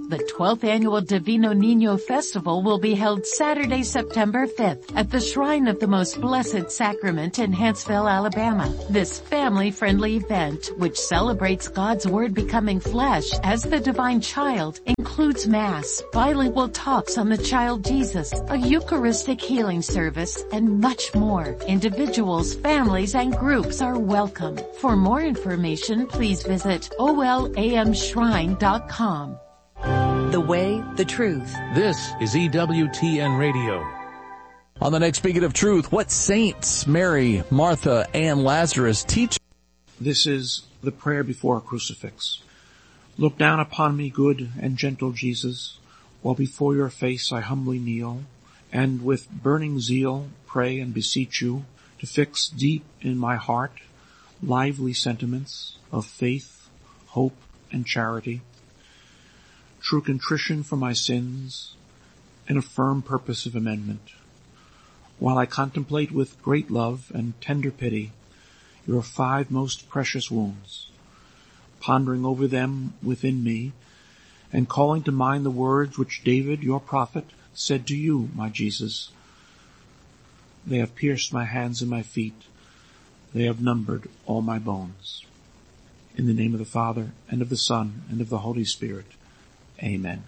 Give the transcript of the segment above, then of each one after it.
The 12th Annual Divino Niño Festival will be held Saturday, September 5th at the Shrine of the Most Blessed Sacrament in Huntsville, Alabama. This family-friendly event, which celebrates God's Word becoming flesh as the divine child, includes Mass, bilingual talks on the child Jesus, a Eucharistic healing service, and much more. Individuals, families, and groups are welcome. For more information, please visit olamshrine.com. The way, the truth. This is EWTN Radio. On the next Beacon of Truth, what saints Mary, Martha, and Lazarus teach? This is the prayer before a crucifix. Look down upon me, good and gentle Jesus, while before your face I humbly kneel, and with burning zeal pray and beseech you to fix deep in my heart lively sentiments of faith, hope, and charity, true contrition for my sins, and a firm purpose of amendment, while I contemplate with great love and tender pity your 5 most precious wounds, pondering over them within me, and calling to mind the words which David, your prophet, said to you, my Jesus. They have pierced my hands and my feet. They have numbered all my bones. In the name of the Father, and of the Son, and of the Holy Spirit. Amen.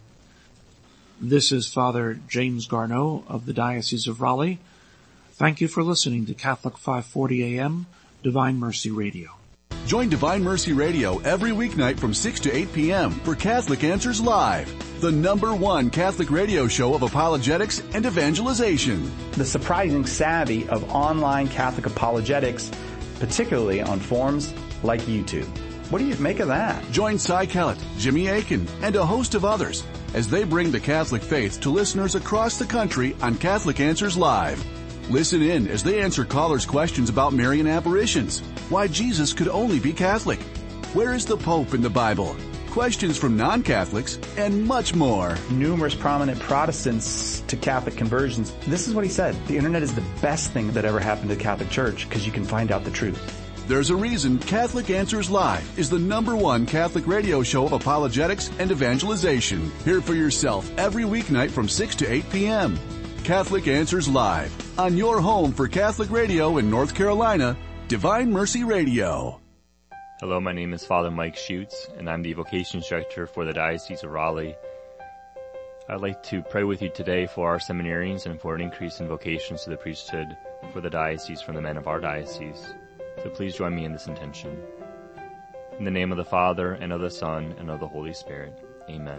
This is Father James Garneau of the Diocese of Raleigh. Thank you for listening to Catholic 540 AM, Divine Mercy Radio. Join Divine Mercy Radio every weeknight from 6 to 8 p.m. for Catholic Answers Live, the #1 Catholic radio show of apologetics and evangelization. The surprising savvy of online Catholic apologetics, particularly on forums like YouTube. What do you make of that? Join Cy Kellett, Jimmy Akin, and a host of others as they bring the Catholic faith to listeners across the country on Catholic Answers Live. Listen in as they answer callers' questions about Marian apparitions, why Jesus could only be Catholic, where is the Pope in the Bible, questions from non-Catholics, and much more. Numerous prominent Protestants to Catholic conversions. This is what he said. The internet is the best thing that ever happened to the Catholic Church because you can find out the truth. There's a reason Catholic Answers Live is the #1 Catholic radio show of apologetics and evangelization. Hear for yourself every weeknight from 6 to 8 p.m. Catholic Answers Live, on your home for Catholic radio in North Carolina, Divine Mercy Radio. Hello, my name is Father Mike Schutz, and I'm the Vocation Instructor for the Diocese of Raleigh. I'd like to pray with you today for our seminarians and for an increase in vocations to the priesthood for the diocese from the men of our diocese. So please join me in this intention. In the name of the Father, and of the Son, and of the Holy Spirit. Amen.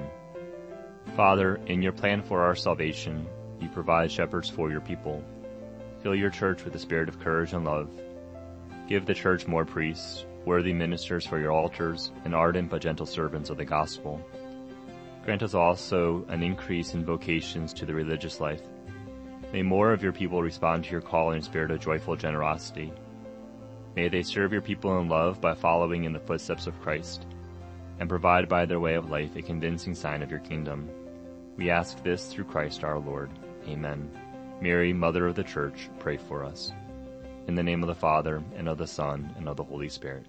Father, in your plan for our salvation, you provide shepherds for your people. Fill your church with the spirit of courage and love. Give the church more priests, worthy ministers for your altars, and ardent but gentle servants of the gospel. Grant us also an increase in vocations to the religious life. May more of your people respond to your call in a spirit of joyful generosity. May they serve your people in love by following in the footsteps of Christ, and provide by their way of life a convincing sign of your kingdom. We ask this through Christ our Lord. Amen. Mary, Mother of the Church, pray for us. In the name of the Father, and of the Son, and of the Holy Spirit.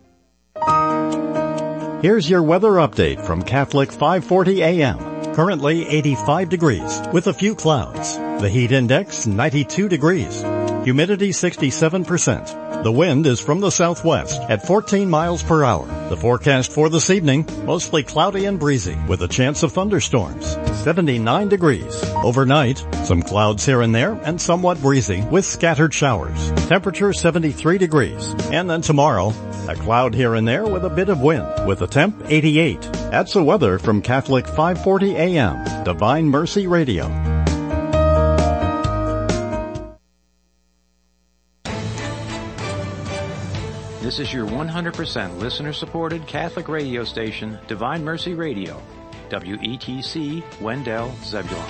Here's your weather update from Catholic 540 AM. Currently 85 degrees with a few clouds. The heat index 92 degrees. Humidity 67%. The wind is from the southwest at 14 miles per hour. The forecast for this evening, mostly cloudy and breezy with a chance of thunderstorms. 79 degrees. Overnight, some clouds here and there and somewhat breezy with scattered showers. Temperature 73 degrees. And then tomorrow, a cloud here and there with a bit of wind with a temp 88. That's the weather from Catholic 540 AM, Divine Mercy Radio. This is your 100% listener-supported Catholic radio station, Divine Mercy Radio, WETC, Wendell, Zebulon.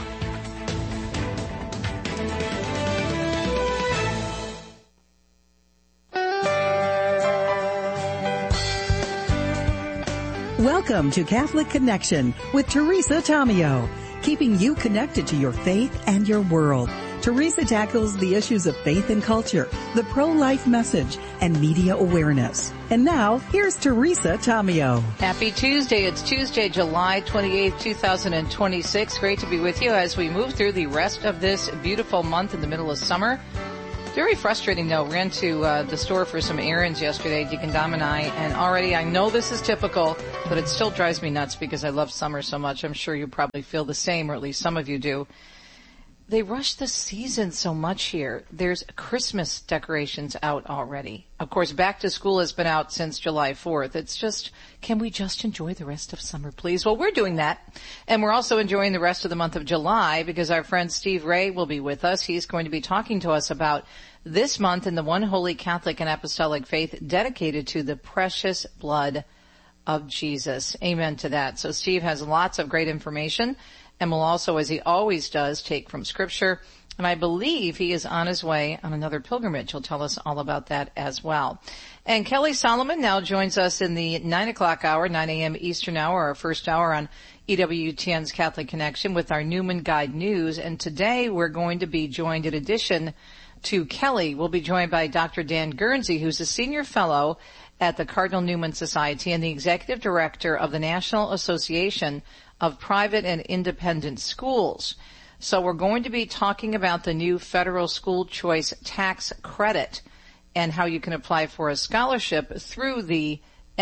Welcome to Catholic Connection with Teresa Tomeo, keeping you connected to your faith and your world. Teresa tackles the issues of faith and culture, the pro-life message, and media awareness. And now, here's Teresa Tomeo. Happy Tuesday. It's Tuesday, July 28th, 2026. Great to be with you as we move through the rest of this beautiful month in the middle of summer. Very frustrating, though. Ran to the store for some errands yesterday, Deacon Dom and and already I know this is typical, but it still drives me nuts because I love summer so much. I'm sure you probably feel the same, or at least some of you do. They rush the season so much here. There's Christmas decorations out already. Of course, back to school has been out since July 4th. It's just, can we just enjoy the rest of summer, please? Well, we're doing that. And we're also enjoying the rest of the month of July because our friend Steve Ray will be with us. He's going to be talking to us about this month in the one holy Catholic and Apostolic faith dedicated to the precious blood of Jesus. Amen to that. So Steve has lots of great information. And will also, as he always does, take from Scripture. And I believe he is on his way on another pilgrimage. He'll tell us all about that as well. And Kelly Solomon now joins us in the 9 o'clock hour, 9 a.m. Eastern hour, our first hour on EWTN's Catholic Connection with our Newman Guide News. And today we're going to be joined, in addition to Kelly, we'll be joined by Dr. Dan Guernsey, who's a senior fellow at the Cardinal Newman Society and the executive director of the National Association of Private and Independent Schools. So we're going to be talking about the new federal school choice tax credit and how you can apply for a scholarship through the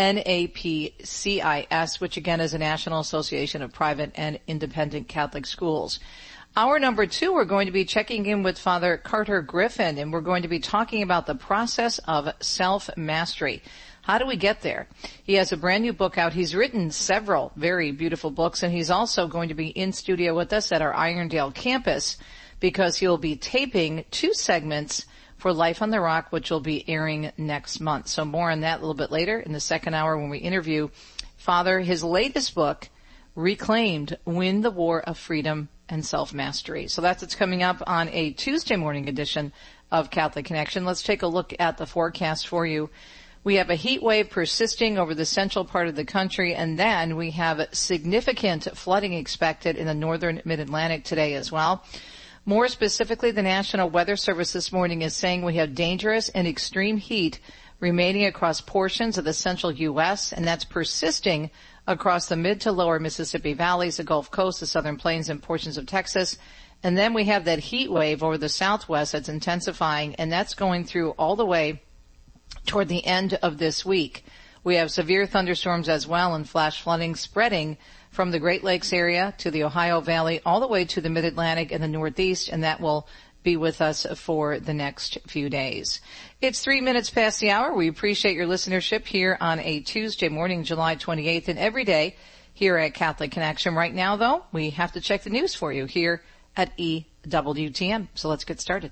NAPCIS, which again is a National Association of Private and Independent Catholic Schools. Hour number 2, we're going to be checking in with Father Carter Griffin, and we're going to be talking about the process of self-mastery. How do we get there? He has a brand new book out. He's written several very beautiful books, and he's also going to be in studio with us at our Irondale campus because he'll be taping 2 segments for Life on the Rock, which will be airing next month. So more on that a little bit later in the second hour when we interview Father. His latest book, Reclaimed, Win the War of Freedom and Self-Mastery. So that's what's coming up on a Tuesday morning edition of Catholic Connection. Let's take a look at the forecast for you. We have a heat wave persisting over the central part of the country, and then we have significant flooding expected in the northern mid-Atlantic today as well. More specifically, the National Weather Service this morning is saying we have dangerous and extreme heat remaining across portions of the central U.S., and that's persisting across the mid to lower Mississippi valleys, the Gulf Coast, the southern plains, and portions of Texas. And then we have that heat wave over the southwest that's intensifying, and that's going through all the way toward the end of this week. We have severe thunderstorms as well and flash flooding spreading from the Great Lakes area to the Ohio Valley all the way to the Mid-Atlantic and the Northeast, and that will be with us for the next few days. It's 3 minutes past the hour. We appreciate your listenership here on a Tuesday morning, July 28th, and every day here at Catholic Connection. Right now, though, we have to check the news for you here at EWTN. So let's get started.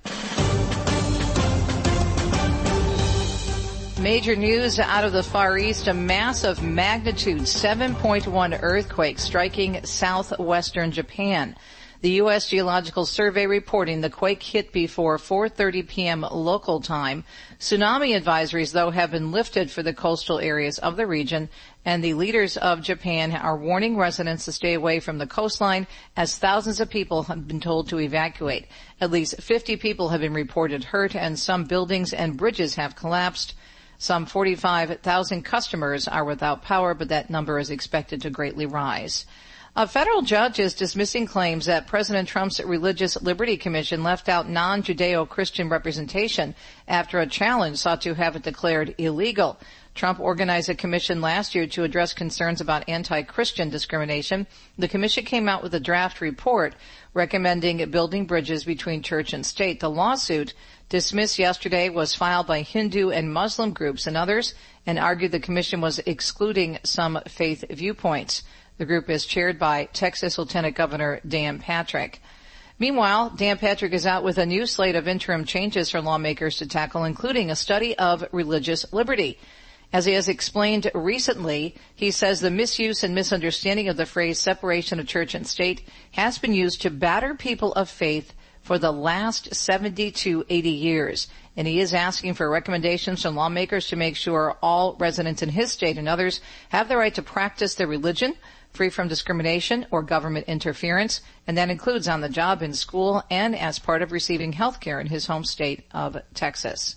Major news out of the Far East, a massive magnitude 7.1 earthquake striking southwestern Japan. The U.S. Geological Survey reporting the quake hit before 4:30 p.m. local time. Tsunami advisories, though, have been lifted for the coastal areas of the region, and the leaders of Japan are warning residents to stay away from the coastline as thousands of people have been told to evacuate. At least 50 people have been reported hurt, and some buildings and bridges have collapsed. Some 45,000 customers are without power, but that number is expected to greatly rise. A federal judge is dismissing claims that President Trump's Religious Liberty Commission left out non-Judeo-Christian representation after a challenge sought to have it declared illegal. Trump organized a commission last year to address concerns about anti-Christian discrimination. The commission came out with a draft report recommending building bridges between church and state. The lawsuit, dismissed yesterday, was filed by Hindu and Muslim groups and others and argued the commission was excluding some faith viewpoints. The group is chaired by Texas Lieutenant Governor Dan Patrick. Meanwhile, Dan Patrick is out with a new slate of interim changes for lawmakers to tackle, including a study of religious liberty. As he has explained recently, he says the misuse and misunderstanding of the phrase separation of church and state has been used to batter people of faith for the last 70 to 80 years. And he is asking for recommendations from lawmakers to make sure all residents in his state and others have the right to practice their religion free from discrimination or government interference, and that includes on the job, in school, and as part of receiving health care in his home state of Texas.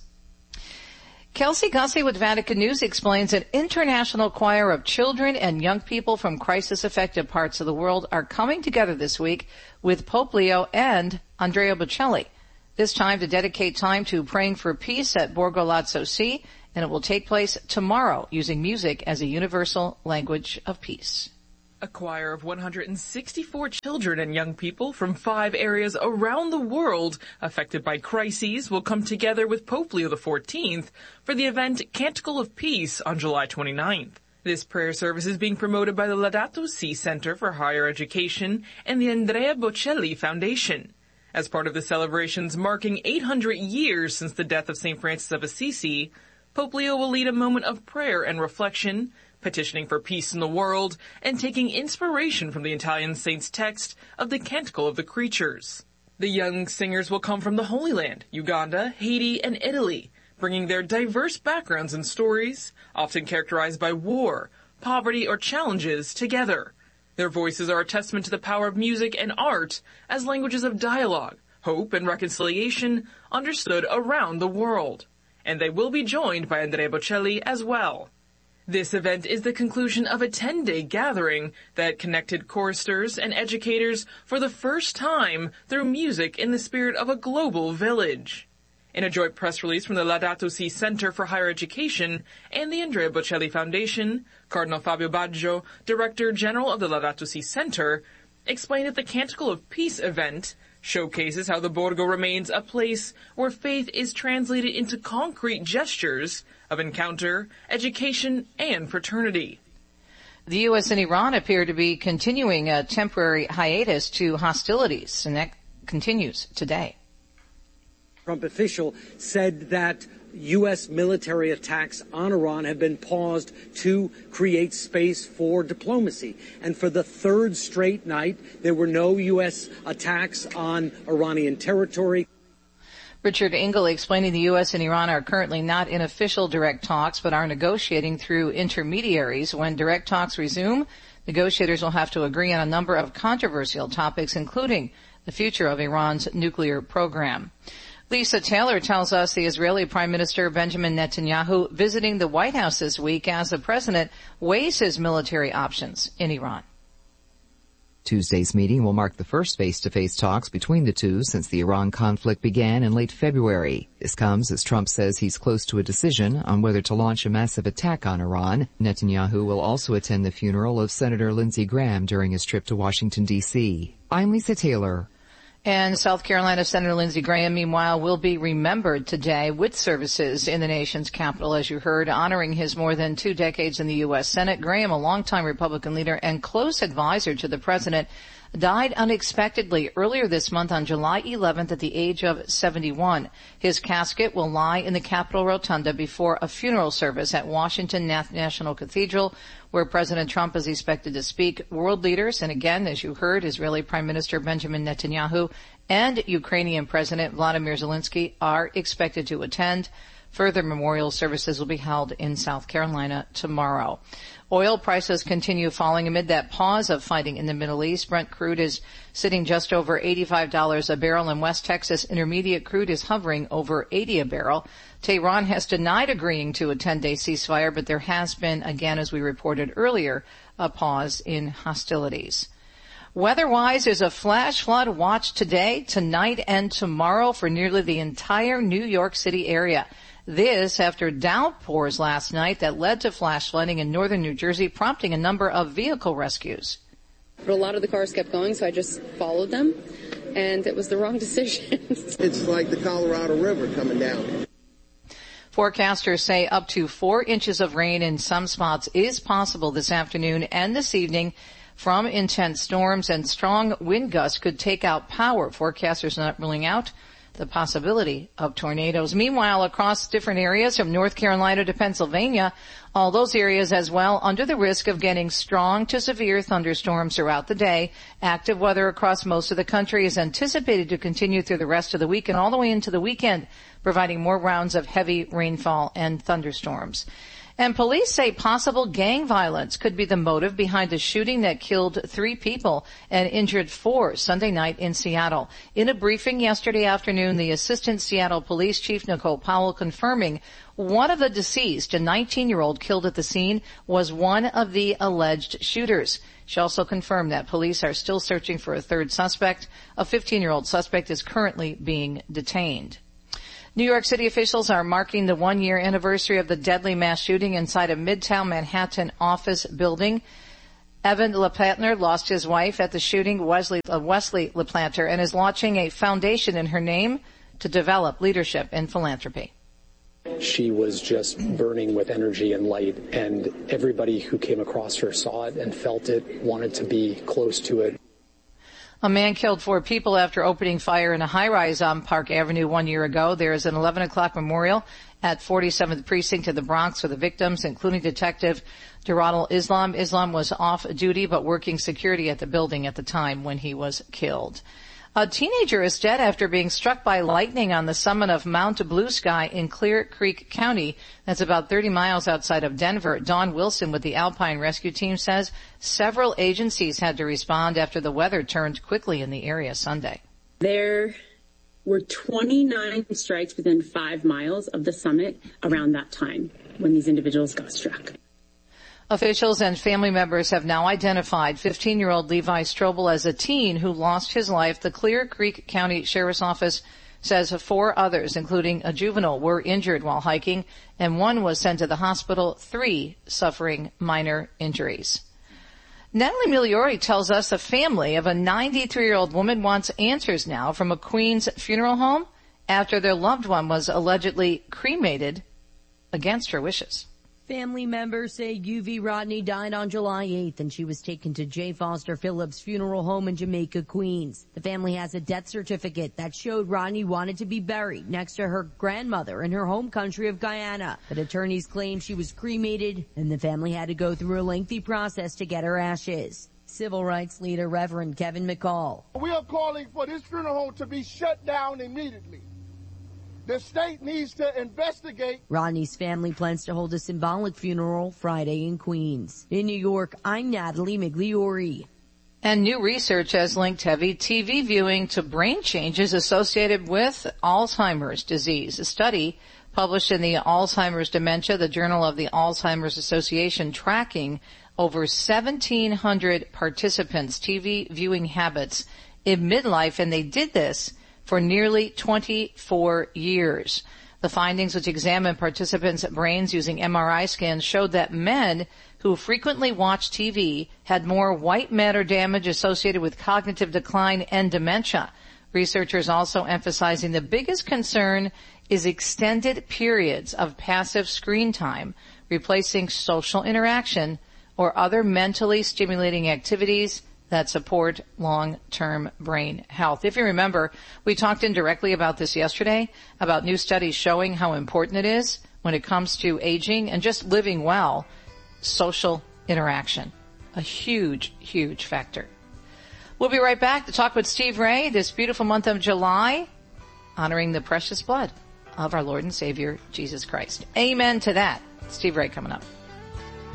Kelsey Gussie with Vatican News explains an international choir of children and young people from crisis-affected parts of the world are coming together this week with Pope Leo and Andrea Bocelli. This time to dedicate time to praying for peace at Borgo Lazzo Si, and it will take place tomorrow using music as a universal language of peace. A choir of 164 children and young people from 5 areas around the world affected by crises will come together with Pope Leo XIV for the event Canticle of Peace on July 29th. This prayer service is being promoted by the Laudato Si Center for Higher Education and the Andrea Bocelli Foundation. As part of the celebrations marking 800 years since the death of St. Francis of Assisi, Pope Leo will lead a moment of prayer and reflection, petitioning for peace in the world, and taking inspiration from the Italian saint's text of the Canticle of the Creatures. The young singers will come from the Holy Land, Uganda, Haiti, and Italy, bringing their diverse backgrounds and stories, often characterized by war, poverty, or challenges, together. Their voices are a testament to the power of music and art as languages of dialogue, hope, and reconciliation understood around the world. And they will be joined by Andrea Bocelli as well. This event is the conclusion of a 10-day gathering that connected choristers and educators for the first time through music in the spirit of a global village. In a joint press release from the Laudato Si Center for Higher Education and the Andrea Bocelli Foundation, Cardinal Fabio Baggio, Director General of the Laudato Si Center, explained that the Canticle of Peace event showcases how the Borgo remains a place where faith is translated into concrete gestures of encounter, education, and fraternity. The U.S. and Iran appear to be continuing a temporary hiatus to hostilities, and that continues today. Trump official said that U.S. military attacks on Iran have been paused to create space for diplomacy. And for the third straight night, there were no U.S. attacks on Iranian territory. Richard Engel explaining the U.S. and Iran are currently not in official direct talks, but are negotiating through intermediaries. When direct talks resume, negotiators will have to agree on a number of controversial topics, including the future of Iran's nuclear program. Lisa Taylor tells us the Israeli Prime Minister Benjamin Netanyahu visiting the White House this week as the president weighs his military options in Iran. Tuesday's meeting will mark the first face-to-face talks between the two since the Iran conflict began in late February. This comes as Trump says he's close to a decision on whether to launch a massive attack on Iran. Netanyahu will also attend the funeral of Senator Lindsey Graham during his trip to Washington, D.C. I'm Lisa Taylor. And South Carolina Senator Lindsey Graham, meanwhile, will be remembered today with services in the nation's capital, as you heard, honoring his more than 2 decades in the U.S. Senate. Graham, a longtime Republican leader and close advisor to the president, died unexpectedly earlier this month on July 11th at the age of 71. His casket will lie in the Capitol Rotunda before a funeral service at Washington National Cathedral, where President Trump is expected to speak. World leaders, and again, as you heard, Israeli Prime Minister Benjamin Netanyahu and Ukrainian President Vladimir Zelensky are expected to attend. Further memorial services will be held in South Carolina tomorrow. Oil prices continue falling amid that pause of fighting in the Middle East. Brent crude is sitting just over $85 a barrel. In West Texas, intermediate crude is hovering over $80 a barrel. Tehran has denied agreeing to a 10-day ceasefire, but there has been, again, as we reported earlier, a pause in hostilities. Weather-wise, there's a flash flood watch today, tonight, and tomorrow for nearly the entire New York City area. This after downpours last night that led to flash flooding in northern New Jersey, prompting a number of vehicle rescues. But a lot of the cars kept going, so I just followed them, and it was the wrong decision. It's like the Colorado River coming down. Forecasters say up to 4 inches of rain in some spots is possible this afternoon and this evening from intense storms, and strong wind gusts could take out power. Forecasters not ruling out the possibility of tornadoes. Meanwhile, across different areas from North Carolina to Pennsylvania, all those areas as well under the risk of getting strong to severe thunderstorms throughout the day. Active weather across most of the country is anticipated to continue through the rest of the week and all the way into the weekend, providing more rounds of heavy rainfall and thunderstorms. And police say possible gang violence could be the motive behind a shooting that killed 3 people and injured 4 Sunday night in Seattle. In a briefing yesterday afternoon, the Assistant Seattle Police Chief Nicole Powell confirming one of the deceased, a 19-year-old killed at the scene, was one of the alleged shooters. She also confirmed that police are still searching for a 3rd suspect. A 15-year-old suspect is currently being detained. New York City officials are marking the 1-year anniversary of the deadly mass shooting inside a Midtown Manhattan office building. Evan LaPlantner lost his wife at the shooting, Wesley LaPlantner, and is launching a foundation in her name to develop leadership in philanthropy. She was just burning with energy and light, and everybody who came across her saw it and felt it, wanted to be close to it. A man killed 4 people after opening fire in a high-rise on Park Avenue 1 year ago. There is an 11 o'clock memorial at 47th Precinct of the Bronx for the victims, including Detective Duradal Islam. Islam was off duty but working security at the building at the time when he was killed. A teenager is dead after being struck by lightning on the summit of Mount Blue Sky in Clear Creek County. That's about 30 miles outside of Denver. Dawn Wilson with the Alpine Rescue Team says several agencies had to respond after the weather turned quickly in the area Sunday. There were 29 strikes within 5 miles of the summit around that time when these individuals got struck. Officials and family members have now identified 15-year-old Levi Strobel as a teen who lost his life. The Clear Creek County Sheriff's Office says 4 others, including a juvenile, were injured while hiking, and 1 was sent to the hospital, 3 suffering minor injuries. Natalie Migliori tells us a family of a 93-year-old woman wants answers now from a Queens funeral home after their loved one was allegedly cremated against her wishes. Family members say UV Rodney died on July 8th and she was taken to J. Foster Phillips Funeral Home in Jamaica, Queens. The family has a death certificate that showed Rodney wanted to be buried next to her grandmother in her home country of Guyana. But attorneys claim she was cremated and the family had to go through a lengthy process to get her ashes. Civil rights leader Reverend Kevin McCall. We are calling for this funeral home to be shut down immediately. The state needs to investigate. Rodney's family plans to hold a symbolic funeral Friday in Queens. In New York, I'm Natalie Migliori. And new research has linked heavy TV viewing to brain changes associated with Alzheimer's disease. A study published in the Alzheimer's Dementia, the Journal of the Alzheimer's Association, tracking over 1,700 participants' TV viewing habits in midlife, and they did this for nearly 24 years. The findings, which examined participants' brains using MRI scans, showed that men who frequently watched TV had more white matter damage associated with cognitive decline and dementia. Researchers also emphasizing the biggest concern is extended periods of passive screen time, replacing social interaction or other mentally stimulating activities that support long-term brain health. If you remember, we talked indirectly about this yesterday, about new studies showing how important it is when it comes to aging and just living well, social interaction. A huge, huge factor. We'll be right back to talk with Steve Ray this beautiful month of July, honoring the precious blood of our Lord and Savior, Jesus Christ. Amen to that. Steve Ray coming up.